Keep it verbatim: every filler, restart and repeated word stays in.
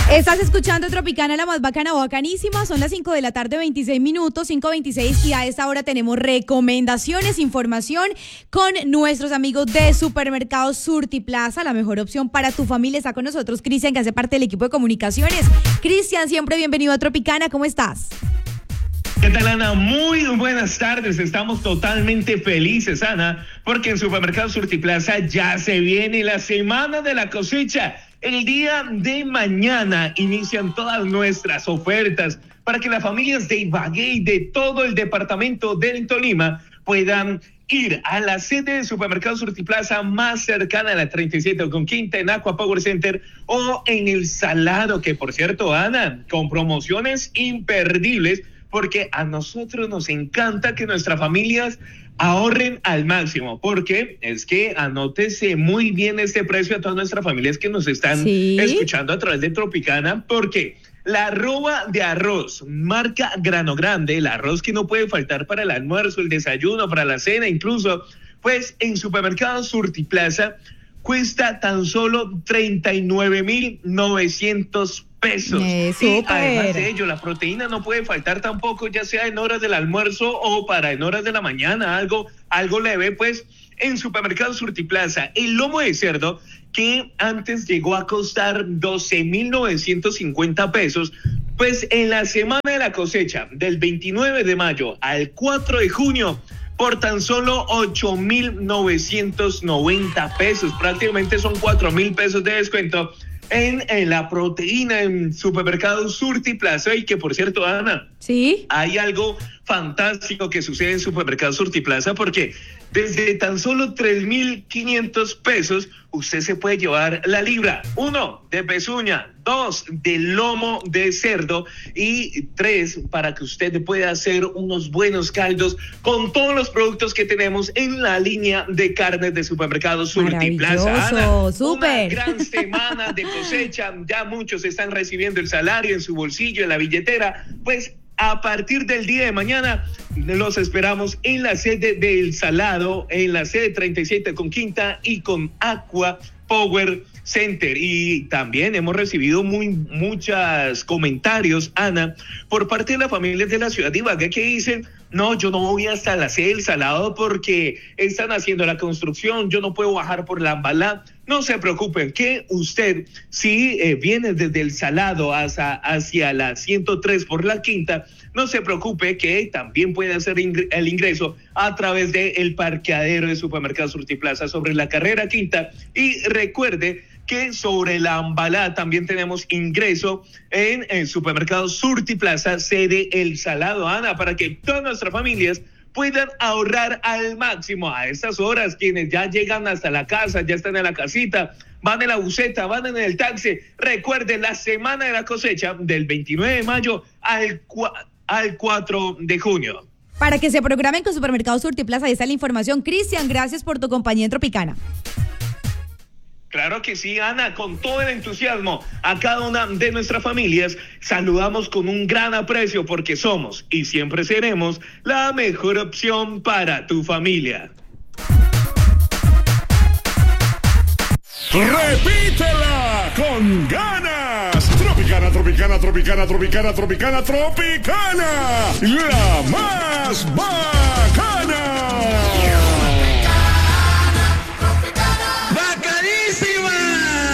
Estás escuchando Tropicana, la más bacana, bacanísima. Son las cinco de la tarde, veintiséis minutos, cinco veintiséis, y a esta hora tenemos recomendaciones, información con nuestros amigos de Supermercados Surtiplaza. La mejor opción para tu familia. Está con nosotros Cristian, que hace parte del equipo de comunicaciones. Cristian, siempre bienvenido a Tropicana. ¿Cómo estás? ¿Qué tal, Ana? Muy buenas tardes. Estamos totalmente felices, Ana, porque en Supermercados Surtiplaza ya se viene la semana de la cosecha. El día de mañana inician todas nuestras ofertas para que las familias de Ibagué y de todo el departamento del Tolima puedan ir a la sede de Supermercados Surtiplaza más cercana a la treinta y siete con Quinta, en Aqua Power Center, o en El Salado, que por cierto, Ana, con promociones imperdibles, porque a nosotros nos encanta que nuestras familias ahorren al máximo, porque es que anótese muy bien este precio a todas nuestras familias que nos están ¿Sí? escuchando a través de Tropicana, porque la arroba de arroz, marca Grano Grande, el arroz que no puede faltar para el almuerzo, el desayuno, para la cena incluso, pues en Supermercados Surtiplaza cuesta tan solo treinta y nueve mil novecientos pesos. Eh, y además de ello, la proteína no puede faltar tampoco, ya sea en horas del almuerzo o para en horas de la mañana, algo, algo leve, pues en Supermercados Surtiplaza. El lomo de cerdo, que antes llegó a costar doce mil novecientos cincuenta pesos, pues en la semana de la cosecha, del veintinueve de mayo al cuatro de junio, por tan solo ocho mil novecientos noventa pesos, prácticamente son cuatro mil pesos de descuento en, en la proteína en Supermercados Surtiplaza. Y que por cierto, Ana, ¿sí? Hay algo fantástico que sucede en Supermercados Surtiplaza, porque desde tan solo tres mil quinientos pesos usted se puede llevar la libra, uno, de pezuña, dos, de lomo de cerdo, y tres, para que usted pueda hacer unos buenos caldos con todos los productos que tenemos en la línea de carnes de Supermercados Surtiplaza. Ana, súper. Una gran semana de cosecha, ya muchos están recibiendo el salario en su bolsillo, en la billetera, pues a partir del día de mañana los esperamos en la sede de El Salado, en la sede treinta y siete con Quinta y con Aqua Power Center. Y también hemos recibido muy muchos comentarios, Ana, por parte de las familias de la ciudad de Ibagué, que dicen: no, yo no voy hasta la sede del Salado porque están haciendo la construcción, yo no puedo bajar por la Ambalá. No se preocupen, que usted, si eh, viene desde El Salado hacia, hacia la ciento tres por la Quinta, no se preocupe, que también puede hacer ingre- el ingreso a través del parqueadero de Supermercados Surtiplaza sobre la carrera Quinta. Y recuerde que sobre la Ambalá también tenemos ingreso en el Supermercados Surtiplaza, sede El Salado, Ana, para que todas nuestras familias puedan ahorrar al máximo a estas horas. Quienes ya llegan hasta la casa, ya están en la casita, van en la buseta, van en el taxi. Recuerden, la semana de la cosecha del veintinueve de mayo al, cua- al cuatro de junio. Para que se programen con Supermercados Surtiplaza, ahí está la información. Cristian, gracias por tu compañía en Tropicana. Claro que sí, Ana, con todo el entusiasmo a cada una de nuestras familias, saludamos con un gran aprecio, porque somos y siempre seremos la mejor opción para tu familia. ¡Repítela con ganas! Tropicana, Tropicana, Tropicana, Tropicana, Tropicana, Tropicana, la más bacana.